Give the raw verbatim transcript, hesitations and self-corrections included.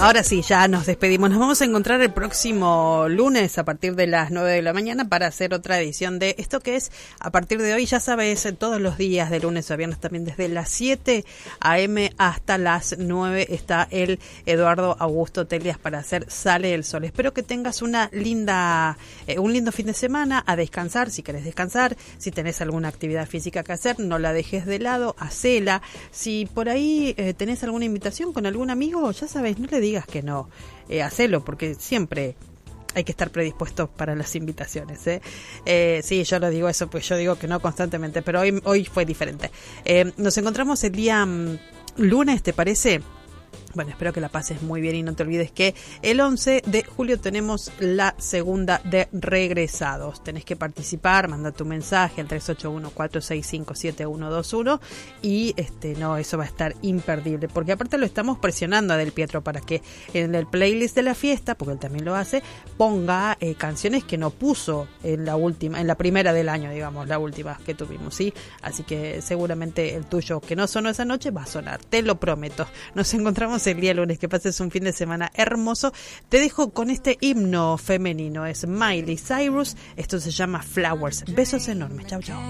ahora sí, ya nos despedimos. Nos vamos a encontrar el próximo lunes a partir de las nueve de la mañana para hacer otra edición de esto que es, a partir de hoy, ya sabes, todos los días de lunes a viernes también desde las siete a eme hasta las nueve está el Eduardo Augusto Telias para hacer Sale el Sol. Espero que tengas una linda, eh, un lindo fin de semana, a descansar si querés descansar, si tenés alguna actividad física que hacer, no la dejes de lado, hacela. Si por ahí eh, tenés alguna invitación con algún amigo, ya sabes, no le digas que no, eh, hacelo, porque siempre hay que estar predispuestos para las invitaciones, ¿eh? Eh, sí, yo lo digo eso, pues yo digo que no constantemente, pero hoy, hoy fue diferente. Eh, nos encontramos el día um, lunes, ¿te parece? Bueno, espero que la pases muy bien y no te olvides que el once de julio tenemos la segunda de Regresados. Tenés que participar, manda tu mensaje al tres ocho uno, cuatro seis cinco, siete uno dos uno y este no, eso va a estar imperdible, porque aparte lo estamos presionando a Del Pietro para que en el playlist de la fiesta, porque él también lo hace, ponga eh, canciones que no puso en la última, en la primera del año, digamos, la última que tuvimos, ¿sí? Así que seguramente el tuyo que no sonó esa noche va a sonar, te lo prometo. Nos encontramos el día lunes, que pases un fin de semana hermoso. Te dejo con este himno femenino, es Miley Cyrus, esto se llama Flowers. Besos enormes, chau chau.